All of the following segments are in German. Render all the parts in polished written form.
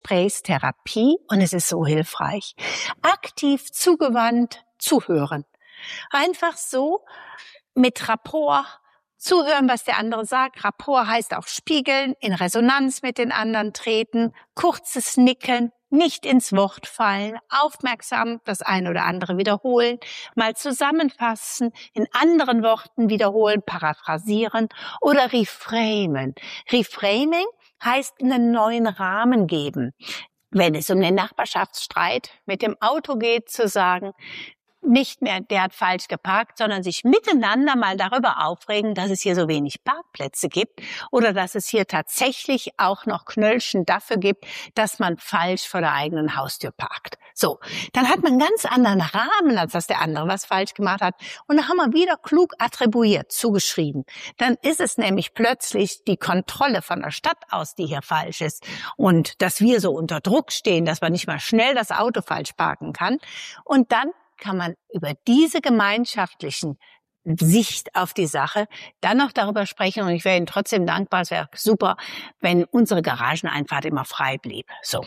Gesprächstherapie und es ist so hilfreich. Aktiv zugewandt zuhören. Einfach so mit Rapport zuhören, was der andere sagt. Rapport heißt auch spiegeln, in Resonanz mit den anderen treten, kurzes Nicken, nicht ins Wort fallen, aufmerksam das eine oder andere wiederholen, mal zusammenfassen, in anderen Worten wiederholen, paraphrasieren oder reframen. Reframing heißt einen neuen Rahmen geben. Wenn es um den Nachbarschaftsstreit mit dem Auto geht, zu sagen, nicht mehr, der hat falsch geparkt, sondern sich miteinander mal darüber aufregen, dass es hier so wenig Parkplätze gibt oder dass es hier tatsächlich auch noch Knöllchen dafür gibt, dass man falsch vor der eigenen Haustür parkt. So, dann hat man einen ganz anderen Rahmen, als dass der andere was falsch gemacht hat. Und dann haben wir wieder klug attribuiert, zugeschrieben. Dann ist es nämlich plötzlich die Kontrolle von der Stadt aus, die hier falsch ist. Und dass wir so unter Druck stehen, dass man nicht mal schnell das Auto falsch parken kann. Und dann kann man über diese gemeinschaftlichen Sicht auf die Sache dann noch darüber sprechen. Und ich wäre Ihnen trotzdem dankbar, es wäre super, wenn unsere Garageneinfahrt immer frei blieb. So.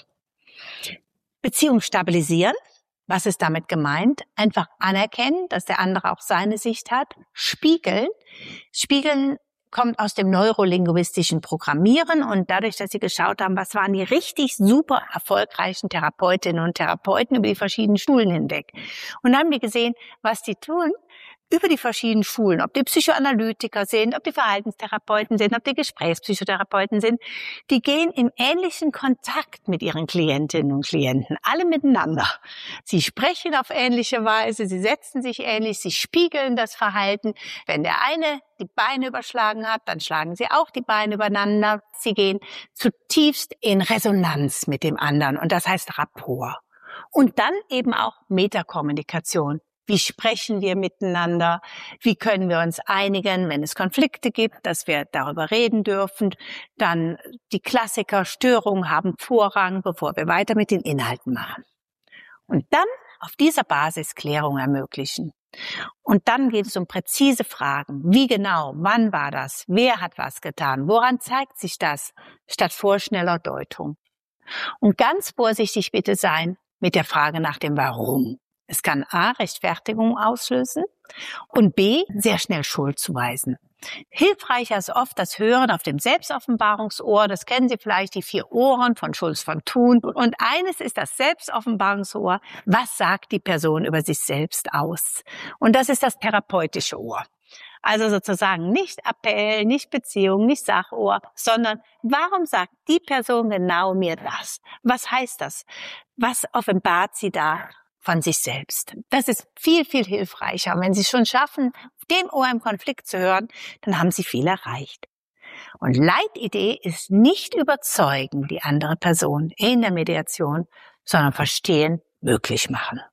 Beziehung stabilisieren. Was ist damit gemeint? Einfach anerkennen, dass der andere auch seine Sicht hat. Spiegeln. Spiegeln kommt aus dem neurolinguistischen Programmieren und dadurch, dass sie geschaut haben, was waren die richtig super erfolgreichen Therapeutinnen und Therapeuten über die verschiedenen Schulen hinweg. Und dann haben die gesehen, was die tun über die verschiedenen Schulen, ob die Psychoanalytiker sind, ob die Verhaltenstherapeuten sind, ob die Gesprächspsychotherapeuten sind, die gehen im ähnlichen Kontakt mit ihren Klientinnen und Klienten, alle miteinander. Sie sprechen auf ähnliche Weise, sie setzen sich ähnlich, sie spiegeln das Verhalten. Wenn der eine die Beine überschlagen hat, dann schlagen sie auch die Beine übereinander. Sie gehen zutiefst in Resonanz mit dem anderen und das heißt Rapport. Und dann eben auch Metakommunikation. Wie sprechen wir miteinander? Wie können wir uns einigen, wenn es Konflikte gibt, dass wir darüber reden dürfen? Dann die Klassiker, Störungen haben Vorrang, bevor wir weiter mit den Inhalten machen. Und dann auf dieser Basis Klärung ermöglichen. Und dann geht es um präzise Fragen. Wie genau? Wann war das? Wer hat was getan? Woran zeigt sich das? Statt vorschneller Deutung. Und ganz vorsichtig bitte sein mit der Frage nach dem Warum. Es kann A, Rechtfertigung auslösen und B, sehr schnell Schuld zuweisen. Hilfreicher ist oft das Hören auf dem Selbstoffenbarungsohr. Das kennen Sie vielleicht, die 4 Ohren von Schulz von Thun. Und eines ist das Selbstoffenbarungsohr. Was sagt die Person über sich selbst aus? Und das ist das therapeutische Ohr. Also sozusagen nicht Appell, nicht Beziehung, nicht Sachohr, sondern warum sagt die Person genau mir das? Was heißt das? Was offenbart sie da von sich selbst? Das ist viel, viel hilfreicher. Und wenn Sie es schon schaffen, dem Ohr im Konflikt zu hören, dann haben Sie viel erreicht. Und Leitidee ist nicht überzeugen die andere Person in der Mediation, sondern verstehen, möglich machen.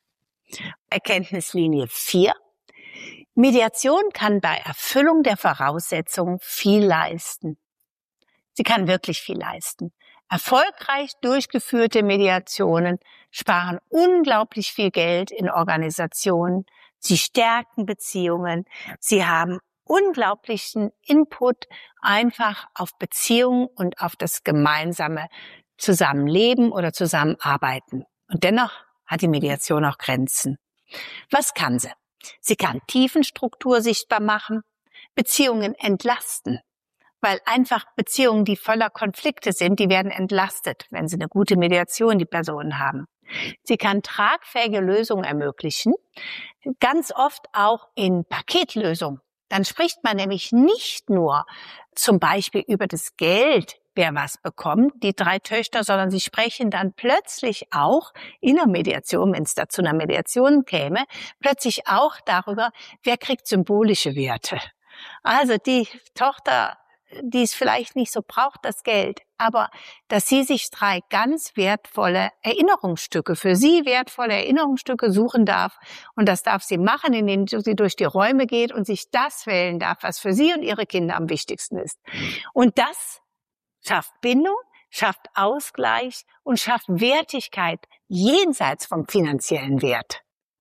Erkenntnislinie 4. Mediation kann bei Erfüllung der Voraussetzungen viel leisten. Sie kann wirklich viel leisten. Erfolgreich durchgeführte Mediationen sparen unglaublich viel Geld in Organisationen. Sie stärken Beziehungen. Sie haben unglaublichen Input einfach auf Beziehungen und auf das gemeinsame Zusammenleben oder Zusammenarbeiten. Und dennoch hat die Mediation auch Grenzen. Was kann sie? Sie kann Tiefenstruktur sichtbar machen, Beziehungen entlasten. Weil einfach Beziehungen, die voller Konflikte sind, die werden entlastet, wenn sie eine gute Mediation, die Personen haben. Sie kann tragfähige Lösungen ermöglichen, ganz oft auch in Paketlösungen. Dann spricht man nämlich nicht nur zum Beispiel über das Geld, wer was bekommt, die 3 Töchter, sondern sie sprechen dann plötzlich auch in der Mediation, wenn es da zu einer Mediation käme, plötzlich auch darüber, wer kriegt symbolische Werte. Also die Tochter, die es vielleicht nicht so braucht, das Geld, aber dass sie sich 3 ganz wertvolle Erinnerungsstücke, für sie wertvolle Erinnerungsstücke suchen darf. Und das darf sie machen, indem sie durch die Räume geht und sich das wählen darf, was für sie und ihre Kinder am wichtigsten ist. Und das schafft Bindung, schafft Ausgleich und schafft Wertigkeit jenseits vom finanziellen Wert.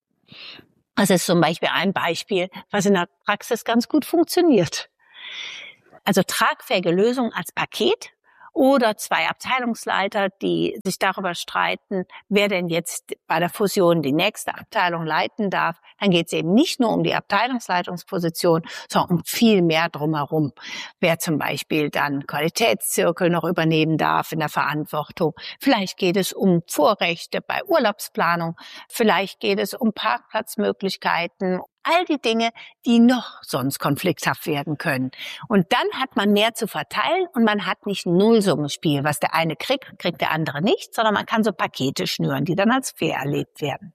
Das ist zum Beispiel ein Beispiel, was in der Praxis ganz gut funktioniert. Also tragfähige Lösung als Paket Oder 2 Abteilungsleiter, die sich darüber streiten, wer denn jetzt bei der Fusion die nächste Abteilung leiten darf. Dann geht es eben nicht nur um die Abteilungsleitungsposition, sondern um viel mehr drumherum. Wer zum Beispiel dann Qualitätszirkel noch übernehmen darf in der Verantwortung. Vielleicht geht es um Vorrechte bei Urlaubsplanung. Vielleicht geht es um Parkplatzmöglichkeiten. All die Dinge, die noch sonst konflikthaft werden können. Und dann hat man mehr zu verteilen und man hat nicht ein Nullsummenspiel. Was der eine kriegt, kriegt der andere nicht, sondern man kann so Pakete schnüren, die dann als fair erlebt werden.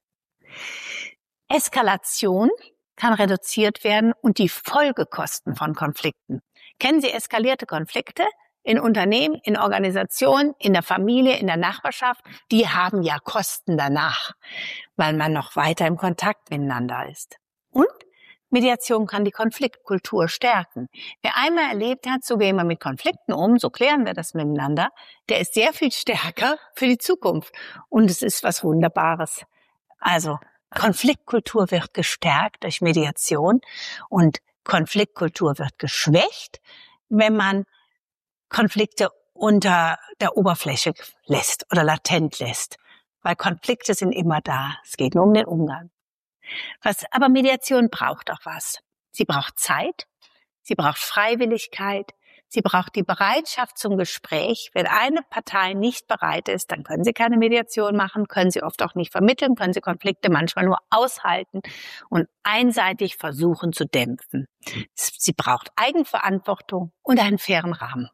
Eskalation kann reduziert werden und die Folgekosten von Konflikten. Kennen Sie eskalierte Konflikte? In Unternehmen, in Organisationen, in der Familie, in der Nachbarschaft, die haben ja Kosten danach, weil man noch weiter im Kontakt miteinander ist. Und Mediation kann die Konfliktkultur stärken. Wer einmal erlebt hat, so gehen wir mit Konflikten um, so klären wir das miteinander, der ist sehr viel stärker für die Zukunft. Und es ist was Wunderbares. Also Konfliktkultur wird gestärkt durch Mediation und Konfliktkultur wird geschwächt, wenn man Konflikte unter der Oberfläche lässt oder latent lässt. Weil Konflikte sind immer da. Es geht nur um den Umgang. Aber Mediation braucht auch was. Sie braucht Zeit, sie braucht Freiwilligkeit, sie braucht die Bereitschaft zum Gespräch. Wenn eine Partei nicht bereit ist, dann können Sie keine Mediation machen, können Sie oft auch nicht vermitteln, können Sie Konflikte manchmal nur aushalten und einseitig versuchen zu dämpfen. Sie braucht Eigenverantwortung und einen fairen Rahmen.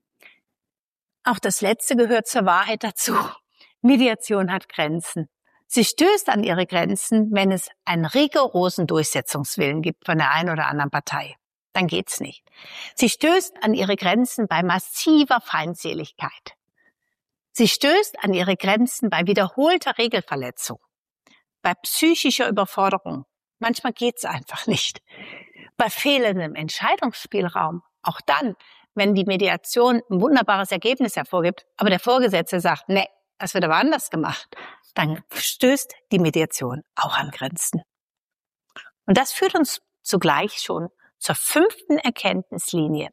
Auch das Letzte gehört zur Wahrheit dazu. Mediation hat Grenzen. Sie stößt an ihre Grenzen, wenn es einen rigorosen Durchsetzungswillen gibt von der einen oder anderen Partei. Dann geht's nicht. Sie stößt an ihre Grenzen bei massiver Feindseligkeit. Sie stößt an ihre Grenzen bei wiederholter Regelverletzung, bei psychischer Überforderung. Manchmal geht's einfach nicht. Bei fehlendem Entscheidungsspielraum, auch dann, wenn die Mediation ein wunderbares Ergebnis hervorgibt, aber der Vorgesetzte sagt, nee, das wird aber anders gemacht, dann stößt die Mediation auch an Grenzen. Und das führt uns zugleich schon zur 5. Erkenntnislinie.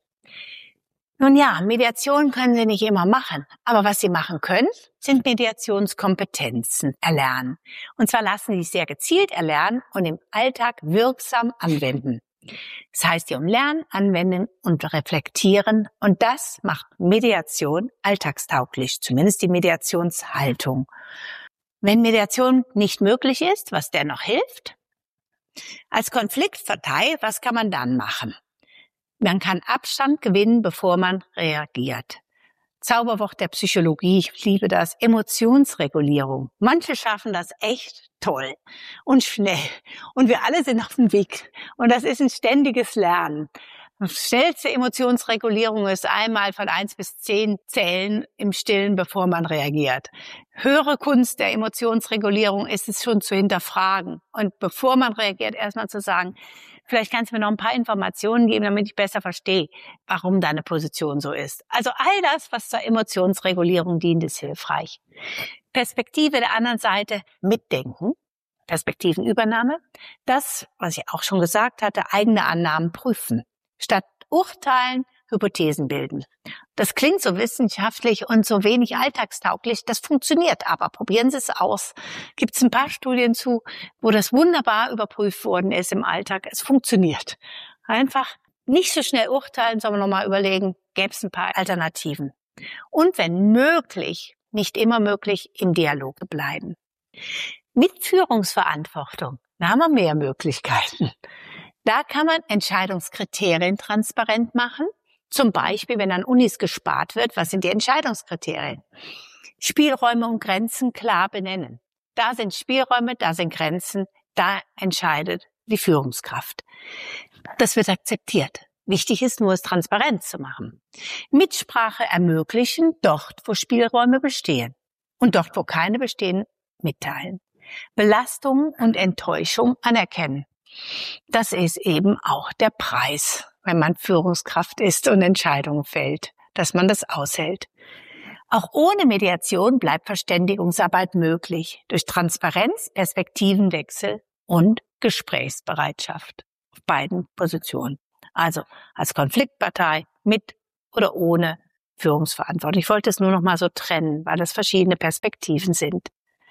Nun ja, Mediation können Sie nicht immer machen, aber was Sie machen können, sind Mediationskompetenzen erlernen. Und zwar lassen Sie sich sehr gezielt erlernen und im Alltag wirksam anwenden. Das heißt, Sie lernen, anwenden und reflektieren und das macht Mediation alltagstauglich, zumindest die Mediationshaltung. Wenn Mediation nicht möglich ist, was dennoch hilft, als Konfliktpartei, was kann man dann machen? Man kann Abstand gewinnen, bevor man reagiert. Zauberwort der Psychologie, ich liebe das, Emotionsregulierung. Manche schaffen das echt toll und schnell. Und wir alle sind auf dem Weg. Und das ist ein ständiges Lernen. Die schnellste Emotionsregulierung ist einmal von 1 bis 10 zählen im Stillen, bevor man reagiert. Höhere Kunst der Emotionsregulierung ist es schon zu hinterfragen. Und bevor man reagiert, erstmal zu sagen, vielleicht kannst du mir noch ein paar Informationen geben, damit ich besser verstehe, warum deine Position so ist. Also all das, was zur Emotionsregulierung dient, ist hilfreich. Perspektive der anderen Seite mitdenken, Perspektivenübernahme. Das, was ich auch schon gesagt hatte, eigene Annahmen prüfen. Statt urteilen, Hypothesen bilden. Das klingt so wissenschaftlich und so wenig alltagstauglich. Das funktioniert aber. Probieren Sie es aus. Gibt es ein paar Studien zu, wo das wunderbar überprüft worden ist im Alltag. Es funktioniert. Einfach nicht so schnell urteilen, sondern nochmal überlegen, gäbe es ein paar Alternativen. Und wenn möglich, nicht immer möglich, im Dialog bleiben. Mit Führungsverantwortung, da haben wir mehr Möglichkeiten. Da kann man Entscheidungskriterien transparent machen. Zum Beispiel, wenn an Unis gespart wird, was sind die Entscheidungskriterien? Spielräume und Grenzen klar benennen. Da sind Spielräume, da sind Grenzen, da entscheidet die Führungskraft. Das wird akzeptiert. Wichtig ist nur, es transparent zu machen. Mitsprache ermöglichen, dort, wo Spielräume bestehen. Und dort, wo keine bestehen, mitteilen. Belastung und Enttäuschung anerkennen. Das ist eben auch der Preis, wenn man Führungskraft ist und Entscheidungen fällt, dass man das aushält. Auch ohne Mediation bleibt Verständigungsarbeit möglich, durch Transparenz, Perspektivenwechsel und Gesprächsbereitschaft auf beiden Positionen. Also als Konfliktpartei mit oder ohne Führungsverantwortung. Ich wollte es nur noch mal so trennen, weil das verschiedene Perspektiven sind.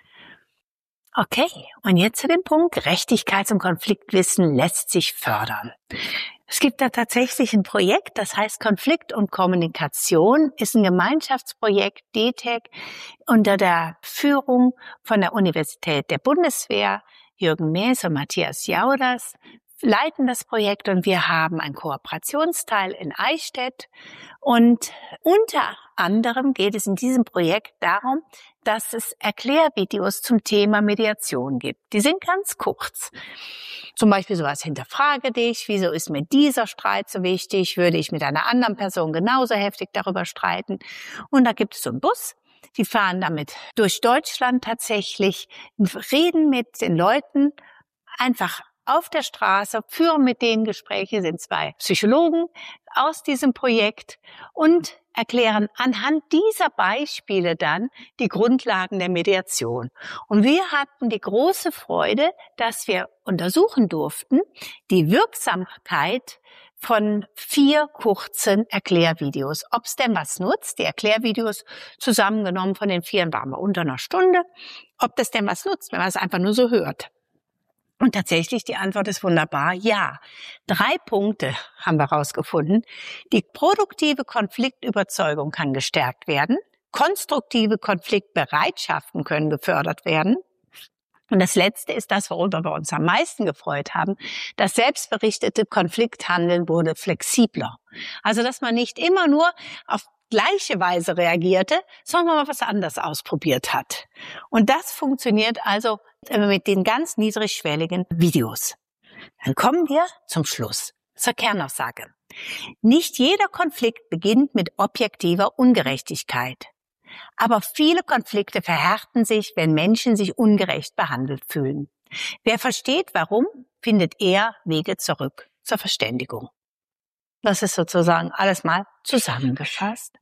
Okay, und jetzt zu dem Punkt, Gerechtigkeits- und Konfliktwissen lässt sich fördern. Es gibt da tatsächlich ein Projekt, das heißt Konflikt und Kommunikation, ist ein Gemeinschaftsprojekt, DTEC, unter der Führung von der Universität der Bundeswehr. Jürgen Mees und Matthias Jauders leiten das Projekt und wir haben einen Kooperationsteil in Eichstätt. Und unter anderem geht es in diesem Projekt darum, dass es Erklärvideos zum Thema Mediation gibt. Die sind ganz kurz. Zum Beispiel sowas: Hinterfrage dich, wieso ist mir dieser Streit so wichtig? Würde ich mit einer anderen Person genauso heftig darüber streiten? Und da gibt es so einen Bus. Die fahren damit durch Deutschland tatsächlich, reden mit den Leuten einfach auf der Straße, führen mit denen Gespräche, sind 2 Psychologen aus diesem Projekt und erklären anhand dieser Beispiele dann die Grundlagen der Mediation. Und wir hatten die große Freude, dass wir untersuchen durften die Wirksamkeit von 4 kurzen Erklärvideos. Ob es denn was nutzt, die Erklärvideos zusammengenommen von den 4 waren wir unter einer Stunde, ob das denn was nutzt, wenn man es einfach nur so hört. Und tatsächlich, die Antwort ist wunderbar, ja. 3 Punkte haben wir rausgefunden. Die produktive Konfliktüberzeugung kann gestärkt werden. Konstruktive Konfliktbereitschaften können gefördert werden. Und das Letzte ist das, worüber wir uns am meisten gefreut haben. Das selbstberichtete Konflikthandeln wurde flexibler. Also, dass man nicht immer nur auf gleiche Weise reagierte, sondern mal was anderes ausprobiert hat. Und das funktioniert also mit den ganz niedrigschwelligen Videos. Dann kommen wir zum Schluss, zur Kernaussage. Nicht jeder Konflikt beginnt mit objektiver Ungerechtigkeit. Aber viele Konflikte verhärten sich, wenn Menschen sich ungerecht behandelt fühlen. Wer versteht, warum, findet eher Wege zurück zur Verständigung. Das ist sozusagen alles mal zusammengefasst.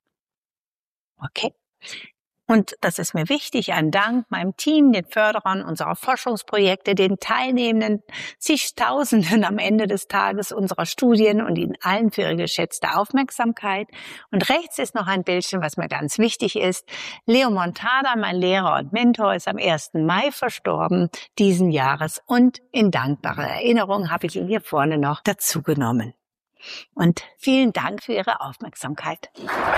Okay. Und das ist mir wichtig, ein Dank meinem Team, den Förderern unserer Forschungsprojekte, den Teilnehmenden, zigtausenden am Ende des Tages unserer Studien und Ihnen allen für Ihre geschätzte Aufmerksamkeit. Und rechts ist noch ein Bildchen, was mir ganz wichtig ist. Leo Montada, mein Lehrer und Mentor, ist am 1. Mai verstorben diesen Jahres und in dankbarer Erinnerung habe ich ihn hier vorne noch dazu genommen. Und vielen Dank für Ihre Aufmerksamkeit.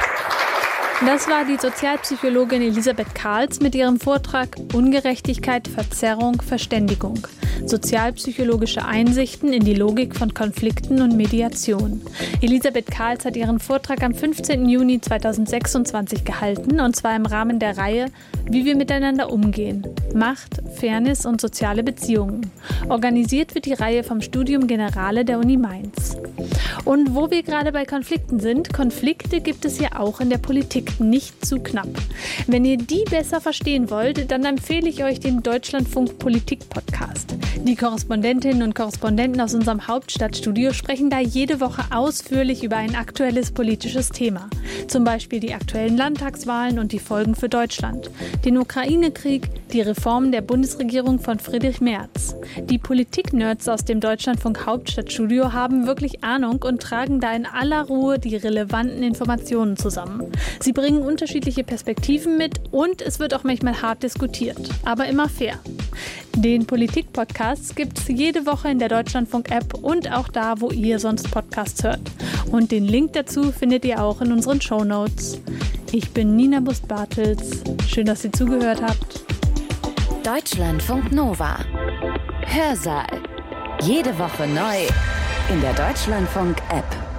Das war die Sozialpsychologin Elisabeth Karls mit ihrem Vortrag Ungerechtigkeit, Verzerrung, Verständigung. Sozialpsychologische Einsichten in die Logik von Konflikten und Mediation. Elisabeth Karls hat ihren Vortrag am 15. Juni 2026 gehalten, und zwar im Rahmen der Reihe Wie wir miteinander umgehen. Macht, Fairness und soziale Beziehungen. Organisiert wird die Reihe vom Studium Generale der Uni Mainz. Und wo wir gerade bei Konflikten sind, Konflikte gibt es ja auch in der Politik. Nicht zu knapp. Wenn ihr die besser verstehen wollt, dann empfehle ich euch den Deutschlandfunk Politik-Podcast. Die Korrespondentinnen und Korrespondenten aus unserem Hauptstadtstudio sprechen da jede Woche ausführlich über ein aktuelles politisches Thema. Zum Beispiel die aktuellen Landtagswahlen und die Folgen für Deutschland, den Ukraine-Krieg, die Reformen der Bundesregierung von Friedrich Merz. Die Politik-Nerds aus dem Deutschlandfunk Hauptstadtstudio haben wirklich Ahnung und tragen da in aller Ruhe die relevanten Informationen zusammen. Sie bringen unterschiedliche Perspektiven mit und es wird auch manchmal hart diskutiert, aber immer fair. Den Politik-Podcast gibt es jede Woche in der Deutschlandfunk-App und auch da, wo ihr sonst Podcasts hört. Und den Link dazu findet ihr auch in unseren Shownotes. Ich bin Nina Bust-Bartels. Schön, dass ihr zugehört habt. Deutschlandfunk Nova. Hörsaal. Jede Woche neu in der Deutschlandfunk-App.